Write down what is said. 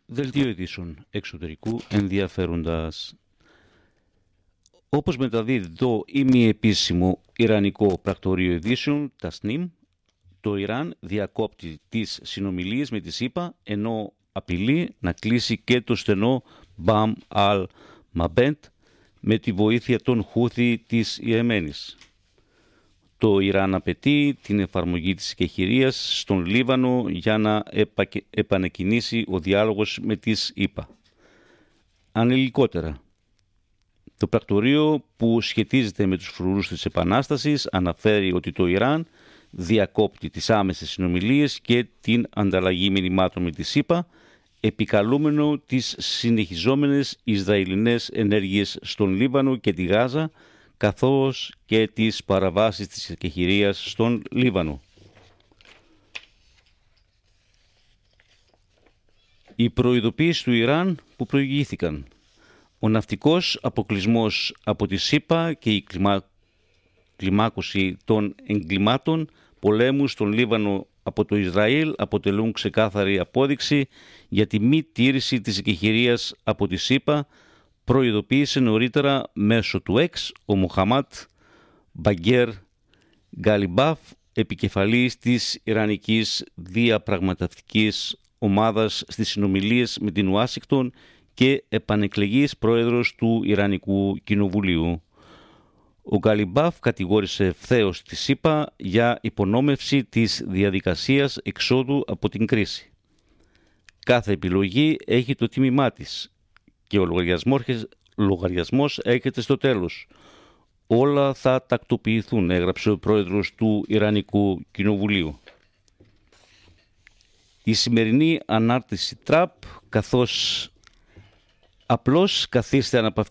Δελτίο ειδήσεων εξωτερικού ενδιαφέροντας. Όπως μεταδίδει το ημιεπίσημο Ιρανικό πρακτορείο ειδήσεων, τα ΣΝΙΜ, το Ιράν διακόπτει τις συνομιλίες με τη ΣΥΠΑ, ενώ απειλεί να κλείσει και το στενό Μπαμ Αλ-Μαμπέντ με τη βοήθεια των Χούθι της Ιεμένης. Το Ιράν απαιτεί την εφαρμογή της εκεχηρίας στον Λίβανο για να επανεκκινήσει ο διάλογος με τις ΗΠΑ. Αναλυτικότερα, το πρακτορείο που σχετίζεται με τους φρουρούς της Επανάστασης αναφέρει ότι το Ιράν διακόπτει τις άμεσες συνομιλίες και την ανταλλαγή μηνυμάτων με τις ΗΠΑ, επικαλούμενο τις συνεχιζόμενες Ισραηλινές ενέργειες στον Λίβανο και τη Γάζα, καθώς και τις παραβάσεις της εκεχηρίας στον Λίβανο. Οι προειδοποίησεις του Ιράν που προηγήθηκαν. Ο ναυτικός αποκλεισμός από τη ΣΥΠΑ και η κλιμάκωση των εγκλημάτων πολέμου στον Λίβανο από το Ισραήλ αποτελούν ξεκάθαρη απόδειξη για τη μη τήρηση της εκεχηρίας από τη ΣΥΠΑ, προειδοποίησε νωρίτερα μέσω του ΕΞ ο Μοχαμάτ Μπαγκέρ Γκαλιμπάφ, επικεφαλής της Ιρανικής Διαπραγματευτικής Ομάδας στις συνομιλίες με την Ουάσιγκτον και επανεκλεγής πρόεδρος του Ιρανικού Κοινοβουλίου. Ο Γκαλιμπάφ κατηγόρησε ευθέως τη ΣΥΠΑ για υπονόμευση της διαδικασίας εξόδου από την κρίση. Κάθε επιλογή έχει το τίμημά της και ο λογαριασμός έρχεται στο τέλος. Όλα θα τακτοποιηθούν, έγραψε ο πρόεδρος του Ιρανικού Κοινοβουλίου. Η σημερινή ανάρτηση Τραπ, καθώς απλώς καθίστε